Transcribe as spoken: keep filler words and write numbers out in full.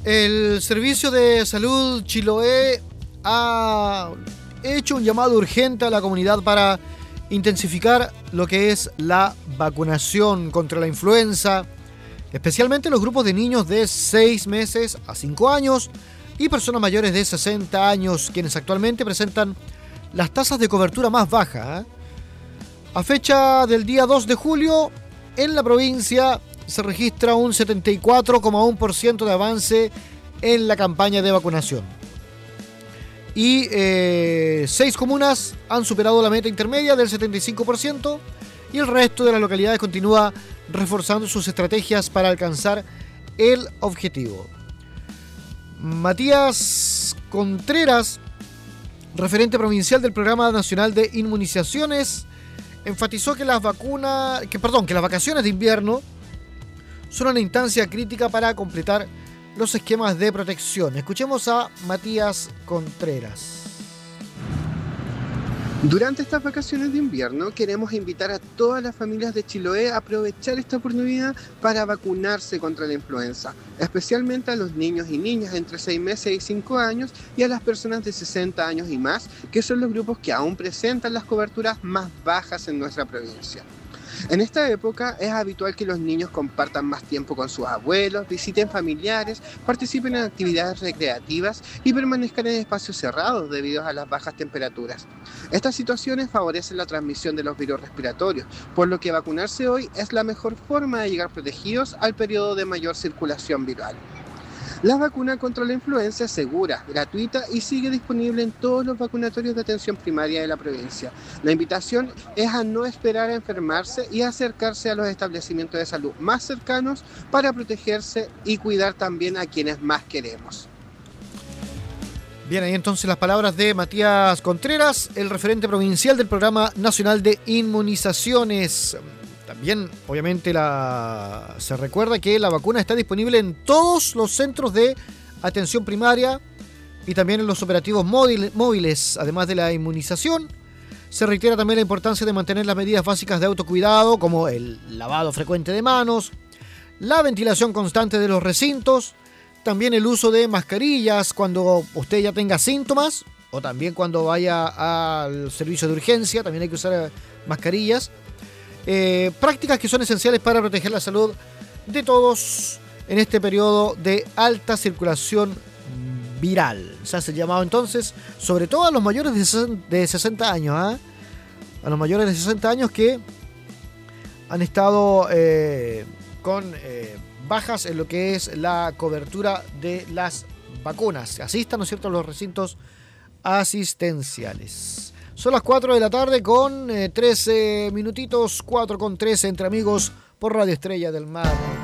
El Servicio de Salud Chiloé ha hecho un llamado urgente a la comunidad para intensificar lo que es la vacunación contra la influenza, especialmente los grupos de niños de seis meses a cinco años y personas mayores de sesenta años, quienes actualmente presentan las tasas de cobertura más bajas. A fecha del día dos de julio, en la provincia se registra un setenta y cuatro coma uno por ciento de avance en la campaña de vacunación. Y eh, seis comunas han superado la meta intermedia del setenta y cinco por ciento y el resto de las localidades continúa reforzando sus estrategias para alcanzar el objetivo. Matías Contreras, referente provincial del Programa Nacional de Inmunizaciones, enfatizó que las vacunas, que perdón, que las vacaciones de invierno son una instancia crítica para completar los esquemas de protección. Escuchemos a Matías Contreras. Durante estas vacaciones de invierno queremos invitar a todas las familias de Chiloé a aprovechar esta oportunidad para vacunarse contra la influenza, especialmente a los niños y niñas entre seis meses y cinco años y a las personas de sesenta años y más, que son los grupos que aún presentan las coberturas más bajas en nuestra provincia. En esta época es habitual que los niños compartan más tiempo con sus abuelos, visiten familiares, participen en actividades recreativas y permanezcan en espacios cerrados debido a las bajas temperaturas. Estas situaciones favorecen la transmisión de los virus respiratorios, por lo que vacunarse hoy es la mejor forma de llegar protegidos al periodo de mayor circulación viral. La vacuna contra la influenza es segura, gratuita y sigue disponible en todos los vacunatorios de atención primaria de la provincia. La invitación es a no esperar a enfermarse y a acercarse a los establecimientos de salud más cercanos para protegerse y cuidar también a quienes más queremos. Bien, ahí entonces las palabras de Matías Contreras, el referente provincial del Programa Nacional de Inmunizaciones. También, obviamente, la, se recuerda que la vacuna está disponible en todos los centros de atención primaria y también en los operativos móviles, además de la inmunización. Se reitera también la importancia de mantener las medidas básicas de autocuidado, como el lavado frecuente de manos, la ventilación constante de los recintos, también el uso de mascarillas cuando usted ya tenga síntomas o también cuando vaya al servicio de urgencia, también hay que usar mascarillas. Eh, prácticas que son esenciales para proteger la salud de todos en este periodo de alta circulación viral. Se hace el llamado entonces, sobre todo a los mayores de sesenta años, ¿eh? a los mayores de sesenta años que han estado eh, con eh, bajas en lo que es la cobertura de las vacunas. Asistan, ¿no es cierto?, a los recintos asistenciales. Son las cuatro de la tarde con eh, trece minutitos, cuatro con trece entre amigos por Radio Estrella del Mar.